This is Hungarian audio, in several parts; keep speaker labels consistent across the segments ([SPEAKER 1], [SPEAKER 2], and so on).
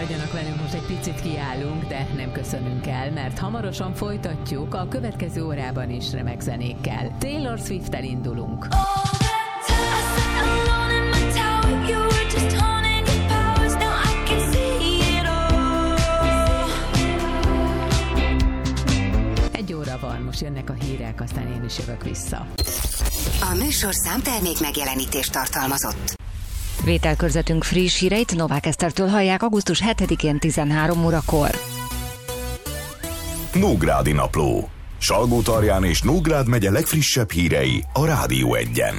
[SPEAKER 1] Maradjanak velünk, most egy picit kiállunk, de nem köszönünk el, mert hamarosan folytatjuk, a következő órában is remek zenékkel. Taylor Swift-tel indulunk. Egy óra van, most jönnek a hírek, aztán én is jövök vissza.
[SPEAKER 2] A műsorszám termék megjelenítést tartalmazott.
[SPEAKER 3] Vételkörzetünk friss híreit Novák Esztertől hallják augusztus 7-én 13 órakor.
[SPEAKER 4] Nógrádi Napló. Salgótarján és Nógrád megye legfrissebb hírei a Rádió Egyen.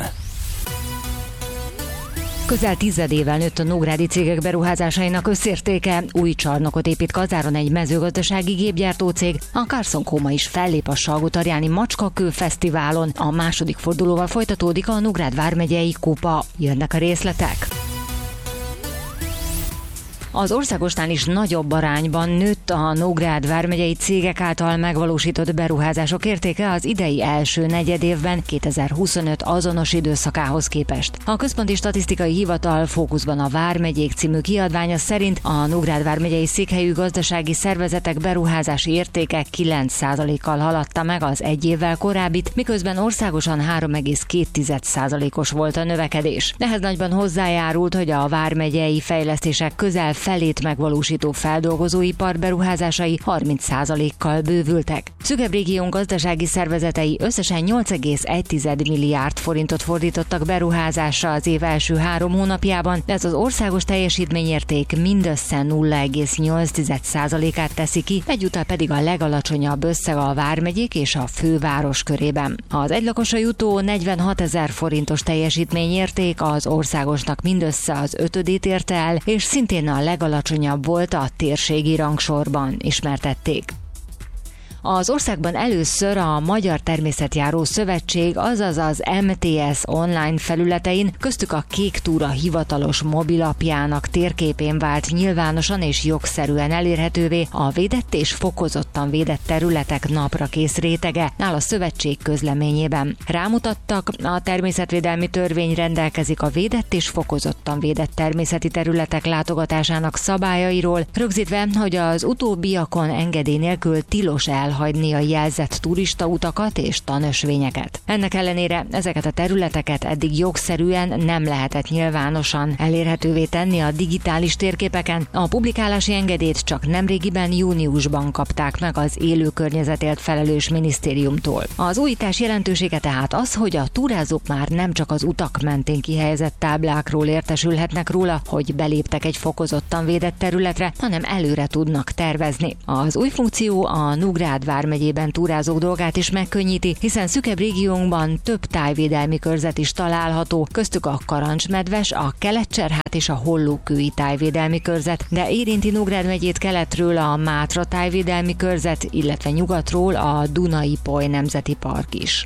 [SPEAKER 3] Közel 10 évvel nőtt a nógrádi cégek beruházásainak összértéke. Új csarnokot épít Kazáron egy mezőgazdasági gépgyártó cég. A Carson Koma is fellép a Salgótarjáni Macskakő Fesztiválon. A második fordulóval folytatódik a Nógrád vármegyei kupa. Jönnek a részletek. Az országosnál is nagyobb arányban nőtt a Nógrád vármegyei cégek által megvalósított beruházások értéke az idei első negyedévben 2025 azonos időszakához képest. A Központi Statisztikai Hivatal Fókuszban a Vármegyék című kiadványa szerint a Nógrád vármegyei székhelyű gazdasági szervezetek beruházási értéke 9%-kal haladta meg az egy évvel korábbit, miközben országosan 3,2%-os volt a növekedés. Ehhez nagyban hozzájárult, hogy a vármegyei fejlesztések közel felét megvalósító feldolgozóipar beruházásai 30%-kal bővültek. Szűkebb régión gazdasági szervezetei összesen 8,1 milliárd forintot fordítottak beruházásra az év első 3 hónapjában, de ez az országos teljesítményérték mindössze 0,8%-át teszi ki, egyúttal pedig a legalacsonyabb összeg a vármegyék és a főváros körében. Az egylakosra jutó 46 000 forintos teljesítményérték az országosnak mindössze az 5-ét érte el, és szintén a legalacsonyabb volt a térségi rangsorban, ismertették. Az országban először a Magyar Természetjáró Szövetség, azaz az MTS online felületein, köztük a Kék Túra hivatalos mobilapjának térképén vált nyilvánosan és jogszerűen elérhetővé a védett és fokozottan védett területek naprakész rétege, áll a szövetség közleményében. Rámutattak, a természetvédelmi törvény rendelkezik a védett és fokozottan védett természeti területek látogatásának szabályairól, rögzítve, hogy az utóbbiakon engedély nélkül tilos elhagyni a jelzett turistautakat és tanösvényeket. Ennek ellenére ezeket a területeket eddig jogszerűen nem lehetett nyilvánosan elérhetővé tenni a digitális térképeken. A publikálási engedélyt csak nemrégiben júniusban kapták meg az élő környezetért felelős minisztériumtól. Az újítás jelentősége tehát az, hogy a túrázók már nem csak az utak mentén kihelyezett táblákról értesülhetnek róla, hogy beléptek egy fokozottan védett területre, hanem előre tudnak tervezni. Az új funkció a Nógrád vármegyében túrázók dolgát is megkönnyíti, hiszen szűkebb régiónkban több tájvédelmi körzet is található, köztük a Karancsmedves, a Kelet-Cserhát és a Hollókői tájvédelmi körzet, de érinti Nógrád megyét keletről a Mátra tájvédelmi körzet, illetve nyugatról a Duna-Ipoly nemzeti park is.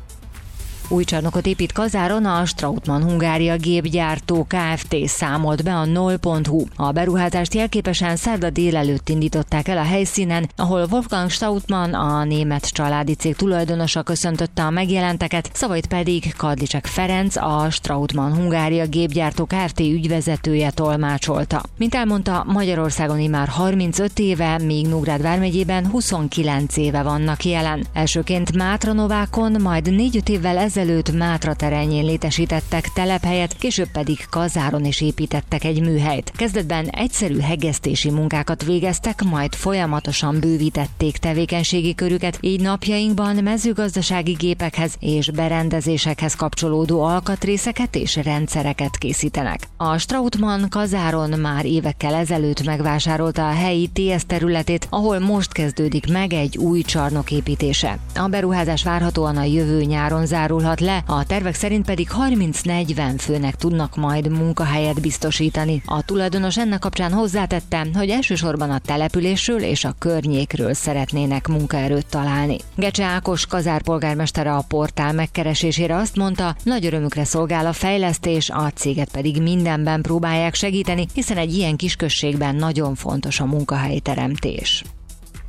[SPEAKER 3] Új csarnokot épít Kazáron a Strautmann Hungária gépgyártó Kft. Számolt be a NOL.hu. A beruházást jelképesen szerda délelőtt indították el a helyszínen, ahol Wolfgang Strautmann, a német családi cég tulajdonosa köszöntötte a megjelenteket, szavait pedig Kadlicsek Ferenc, a Strautmann Hungária gépgyártó Kft. Ügyvezetője tolmácsolta. Mint elmondta, Magyarországon immár 35 éve, míg Nógrád vármegyében 29 éve vannak jelen. Elsőként Mátranovákon, majd 4-5 évvel ezelőtt Mátra terenyén létesítettek telephelyet, később pedig Kazáron is építettek egy műhelyt. Kezdetben egyszerű hegesztési munkákat végeztek, majd folyamatosan bővítették tevékenységi körüket, így napjainkban mezőgazdasági gépekhez és berendezésekhez kapcsolódó alkatrészeket és rendszereket készítenek. A Strautmann Kazáron már évekkel ezelőtt megvásárolta a helyi TS területét, ahol most kezdődik meg egy új csarnok építése. A beruházás várhatóan a jövő nyáron zárulhat le, a tervek szerint pedig 30-40 főnek tudnak majd munkahelyet biztosítani. A tulajdonos ennek kapcsán hozzátette, hogy elsősorban a településről és a környékről szeretnének munkaerőt találni. Gecse Ákos Kazár polgármestere a portál megkeresésére azt mondta, nagy örömükre szolgál a fejlesztés, a céget pedig mindenben próbálják segíteni, hiszen egy ilyen kisközségben nagyon fontos a munkahelyteremtés.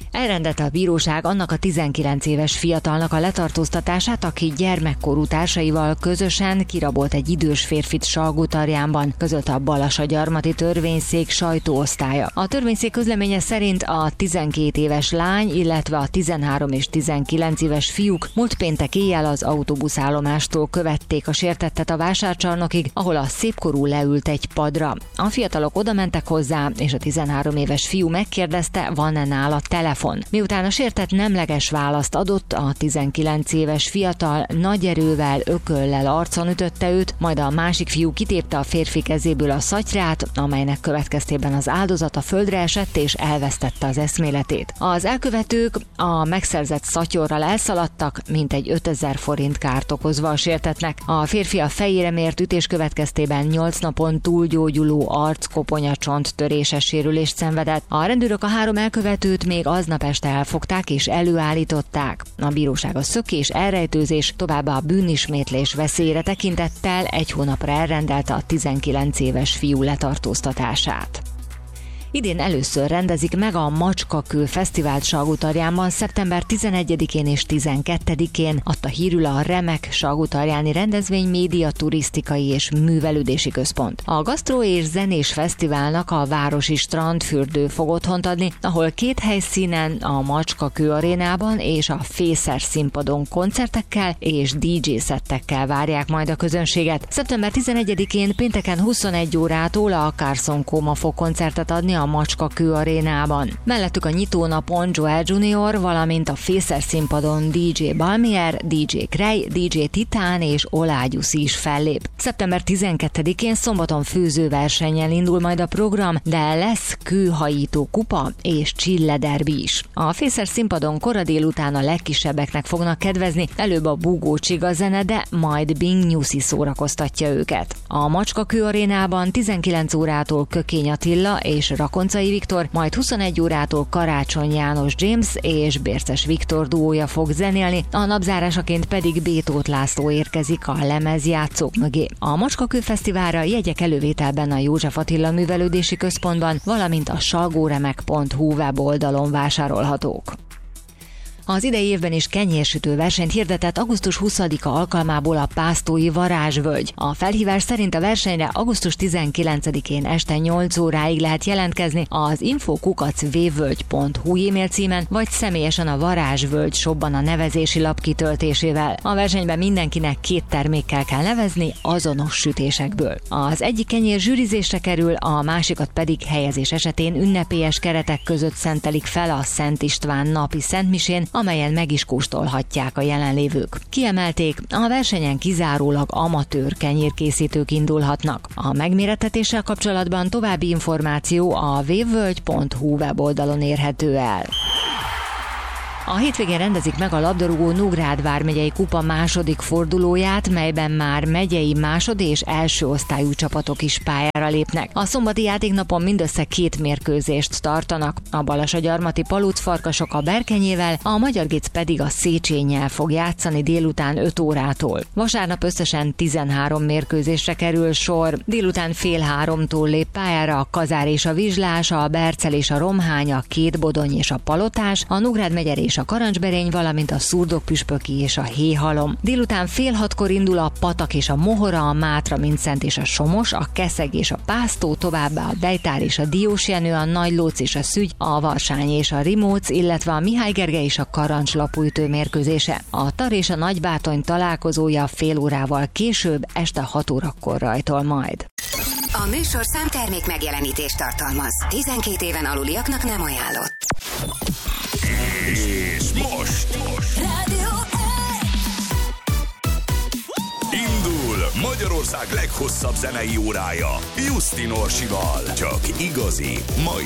[SPEAKER 3] Elrendelte a bíróság annak a 19 éves fiatalnak a letartóztatását, aki gyermekkorú társaival közösen kirabolt egy idős férfit Salgótarjánban, közölte a Balassagyarmati törvényszék sajtóosztálya. A törvényszék közleménye szerint a 12 éves lány, illetve a 13 és 19 éves fiúk múlt péntek éjjel az autóbuszállomástól követték a sértettet a vásárcsarnokig, ahol a szépkorú leült egy padra. A fiatalok odamentek hozzá, és a 13 éves fiú megkérdezte, van-e nála telefon. Miután a sértett nemleges választ adott, a 19 éves fiatal nagy erővel, ököllel arcon ütötte őt, majd a másik fiú kitépte a férfi kezéből a szatyrát, amelynek következtében az áldozat a földre esett és elvesztette az eszméletét. Az elkövetők a megszerzett szatyorral elszaladtak, mintegy 5000 forint kárt okozva a sértettnek. A férfi a fejére mért ütés következtében 8 napon túlgyógyuló arckoponya csonttöréses sérülést szenvedett. A rendőrök a 3 elkövetőt még aznap este elfogták és előállították. A bíróság a szökés, elrejtőzés, továbbá a bűnismétlés veszélyére tekintettel 1 hónapra elrendelte a 19 éves fiú letartóztatását. Idén először rendezik meg a Macskakő Fesztivált Salgótarjánban szeptember 11-én és 12-én, adta hírül a Remek Salgótarjáni Rendezvény Média Turisztikai és Művelődési Központ. A gasztró és zenés fesztiválnak a városi strandfürdő fog otthont adni, ahol 2 helyszínen, a Macskakő arénában és a Fészer színpadon koncertekkel és DJ-szettekkel várják majd a közönséget. Szeptember 11-én pénteken 21 órától a Carson Coma fog koncertet adni a Macskakő arénában. Mellettük a nyitónapon Joel Junior, valamint a Fészer színpadon DJ Balmier, DJ Krej, DJ Titán és Olágyusz is fellép. Szeptember 12-én szombaton főzőversennyel indul majd a program, de lesz kőhajító kupa és csillederbi is. A Fészer színpadon kora délután a legkisebbeknek fognak kedvezni, előbb a Bugó Csiga zene, de majd Bing Nyuszi szórakoztatja őket. A Macskakő arénában 19 órától Kökény Attila és Rakoncai Viktor, majd 21 órától Karácsony János James és Bérces Viktor duója fog zenélni, a napzárásaként pedig B. Tóth László érkezik a lemezjátszók mögé. A Macskakő Fesztiválra jegyek elővételben a József Attila Művelődési Központban, valamint a salgóremek.hu weboldalon vásárolhatók. Az idei évben is kenyérsütő versenyt hirdetett augusztus 20-a alkalmából a Pásztói Varázsvölgy. A felhívás szerint a versenyre augusztus 19-én este 8 óráig lehet jelentkezni az info@vvölgy.hu e-mail címen, vagy személyesen a Varázsvölgy shopban a nevezési lap kitöltésével. A versenyben mindenkinek 2 termékkel kell nevezni azonos sütésekből. Az egyik kenyér zsűrizésre kerül, a másikat pedig helyezés esetén ünnepélyes keretek között szentelik fel a Szent István napi szentmisén, amelyen meg is kóstolhatják a jelenlévők. Kiemelték, a versenyen kizárólag amatőr kenyérkészítők indulhatnak. A megmérettetéssel kapcsolatban további információ a vvölgy.hu weboldalon érhető el. A hétvégén rendezik meg a labdarúgó Nógrád vármegyei kupa második fordulóját, melyben már megyei másod- és első osztályú csapatok is pályára lépnek. A szombati játéknapon mindössze 2 mérkőzést tartanak. A Balassagyarmati Palucfarkasok a Berkenyével, a Magyar Géc pedig a Széchennyel fog játszani délután 5 órától. Vasárnap összesen 13 mérkőzésre kerül sor. Délután 2:30-tól lép pályára a Kazár és a Vizslás, a Bercel és a Romhány, a Kétbodony és a Palotás, a Nógrád megyer és a Karancsberény, valamint a Szurdokpüspöki és a Héhalom. Délután 5:30-kor indul a Patak és a Mohora, a Mátra Mincent és a Somos, a Keszeg és a Pásztó, továbbá a Dejtár és a Diósjenő, a Nagylóc és a Szügy, a Varsány és a Rimóc, illetve a Mihály Gergely és a Karancs lapújtő mérkőzése. A Tar és a Nagybátony találkozója fél órával később, este 6 órakor rajtol majd.
[SPEAKER 2] A műsor számtermék megjelenítést tartalmaz. 12 éven aluliaknak nem ajánlott.
[SPEAKER 4] És most
[SPEAKER 2] Rádió
[SPEAKER 4] indul Magyarország leghosszabb zenei órája Justin Orsival. Csak igazi, mai